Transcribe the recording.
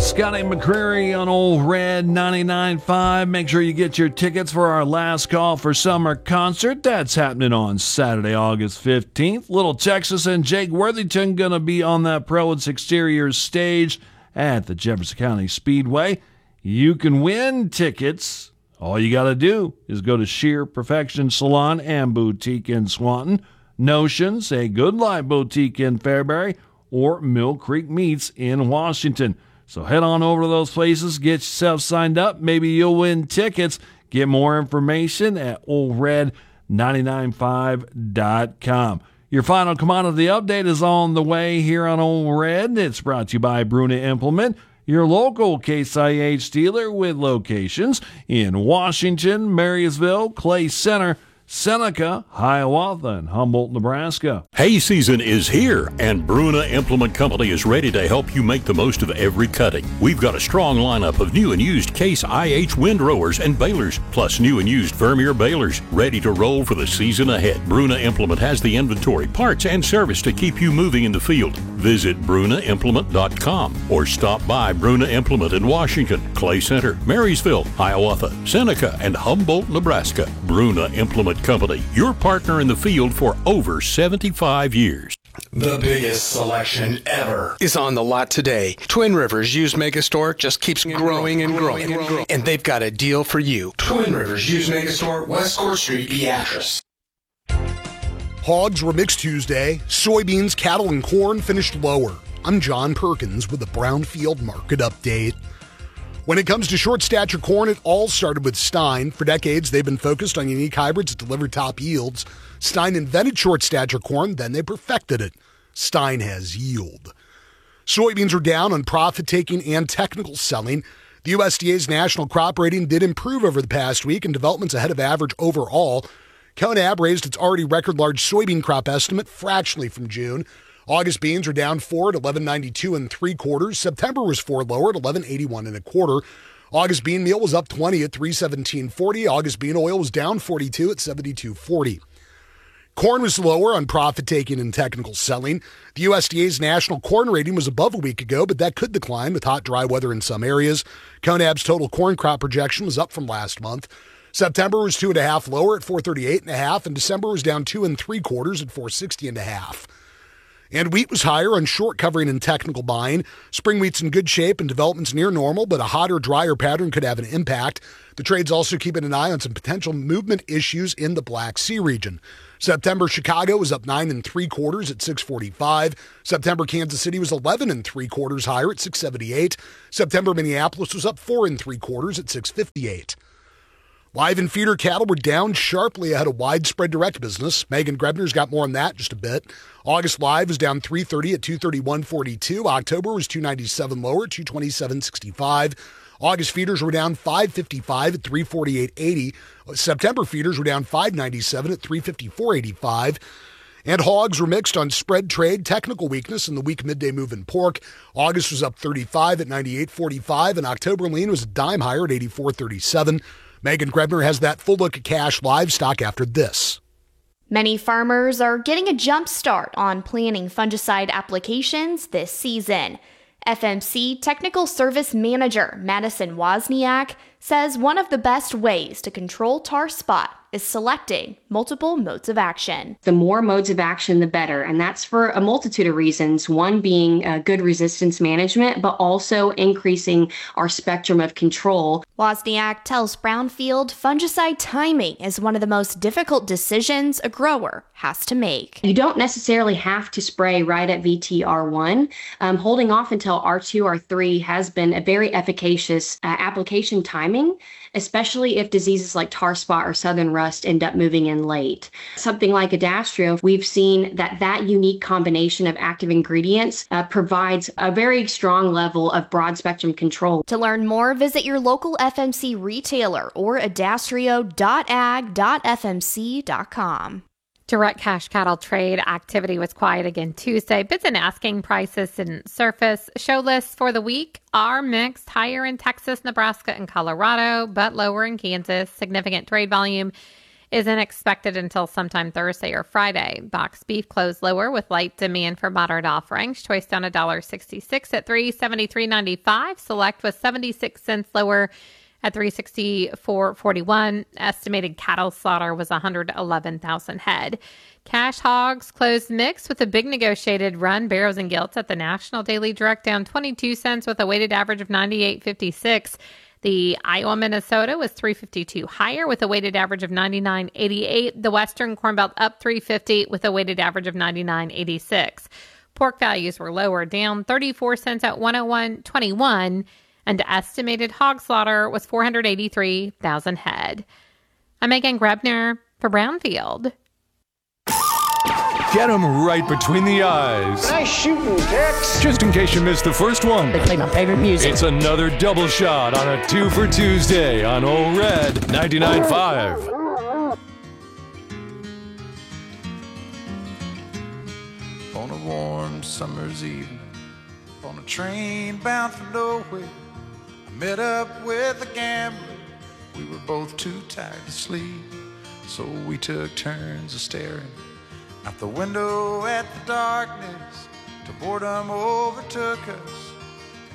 Scotty McCreery on Old Red 99.5. Make sure you get your tickets for our Last Call for Summer concert. That's happening on Saturday, August 15th. Little Texas and Jake Worthington going to be on that Pro's Exterior stage at the Jefferson County Speedway. You can win tickets. All you got to do is go to Sheer Perfection Salon and Boutique in Swanton, Notions, a Good Life Boutique in Fairbury, or Mill Creek Meats in Washington. So head on over to those places, get yourself signed up. Maybe you'll win tickets. Get more information at oldred995.com. Your final commodity update is on the way here on Old Red. It's brought to you by Bruna Implement, your local Case IH dealer with locations in Washington, Marysville, Clay Center, Seneca, Hiawatha, and Humboldt, Nebraska. Hay season is here, and Bruna Implement Company is ready to help you make the most of every cutting. We've got a strong lineup of new and used Case IH windrowers and balers, plus new and used Vermeer balers, ready to roll for the season ahead. Bruna Implement has the inventory, parts, and service to keep you moving in the field. Visit brunaimplement.com or stop by Bruna Implement in Washington, Clay Center, Marysville, Hiawatha, Seneca, and Humboldt, Nebraska. Bruna Implement Company, your partner in the field for over 75 years. The biggest selection ever is on the lot today. Twin Rivers Used Megastore just keeps growing and growing. And they've got a deal for you. Twin Rivers Used Megastore, West Court Street, Beatrice. Hogs were mixed Tuesday. Soybeans, cattle, and corn finished lower. I'm John Perkins with the Brownfield Market Update. When it comes to short stature corn, it all started with Stein. For decades, they've been focused on unique hybrids that deliver top yields. Stein invented short stature corn, then they perfected it. Stein has yield. Soybeans are down on profit-taking and technical selling. The USDA's national crop rating did improve over the past week, and development's ahead of average overall. CONAB raised its already record-large soybean crop estimate fractionally from June. August beans are down 4 at 11.92 3/4. September was 4 lower at 11.81 1/4. August bean meal was up 20 at 317.40. August bean oil was down 42 at 72.40. Corn was lower on profit-taking and technical selling. The USDA's national corn rating was above a week ago, but that could decline with hot, dry weather in some areas. CONAB's total corn crop projection was up from last month. September was 2.5 lower at 438.5, and December was down 2 3/4 at 460.5. And wheat was higher on short covering and technical buying. Spring wheat's in good shape and development's near normal, but a hotter, drier pattern could have an impact. The trade's also keeping an eye on some potential movement issues in the Black Sea region. September Chicago was up 9 3/4 at 645. September Kansas City was 11 3/4 higher at 678. September Minneapolis was up 4 3/4 at 658. Live and feeder cattle were down sharply ahead of widespread direct business. Megan Grebner's got more on that in just a bit. August live was down 330 at 231.42. October was 297 lower at 227.65. August feeders were down 555 at 348.80. September feeders were down 597 at 354.85. And hogs were mixed on spread trade, technical weakness, and the weak midday move in pork. August was up 35 at 98.45, and October lean was a dime higher at 84.37. Megan Grebner has that full look at cash livestock after this. Many farmers are getting a jump start on planning fungicide applications this season. FMC Technical Service Manager Madison Wozniak says one of the best ways to control tar spot is selecting multiple modes of action. The more modes of action, the better. And that's for a multitude of reasons. One being good resistance management, but also increasing our spectrum of control. Wozniak tells Brownfield fungicide timing is one of the most difficult decisions a grower has to make. You don't necessarily have to spray right at VTR1. Holding off until R2, R3 has been a very efficacious application timing, especially if diseases like tar spot or southern rust end up moving in late. Something like Adastrio, we've seen that unique combination of active ingredients provides a very strong level of broad spectrum control. To learn more, visit your local FMC retailer or adastrio.ag.fmc.com. Direct cash cattle trade activity was quiet again Tuesday. Bids and asking prices didn't surface. Show lists for the week are mixed, higher in Texas, Nebraska, and Colorado, but lower in Kansas. Significant trade volume isn't expected until sometime Thursday or Friday. Box beef closed lower with light demand for moderate offerings. Choice down $1.66 at $373.95. Select was 76 cents lower at $364.41. Estimated cattle slaughter was 111,000 head. Cash hogs closed mixed with a big negotiated run. Barrows and Gilts at the National Daily Direct down 22 cents with a weighted average of 98.56. The Iowa, Minnesota was 352 higher with a weighted average of 99.88. The Western Corn Belt up 350 with a weighted average of 99.86. Pork values were lower, down 34 cents at 101.21, and estimated hog slaughter was 483,000 head. I'm Megan Grebner for Brownfield. Get them right between the eyes. Nice shooting, Tex. Just in case you missed the first one. They play my favorite music. It's another double shot on a 2 for Tuesday on Old Red 99.5. On a warm summer's evening, on a train bound for nowhere, I met up with a gambler. We were both too tired to sleep, so we took turns of staring out the window at the darkness till boredom overtook us.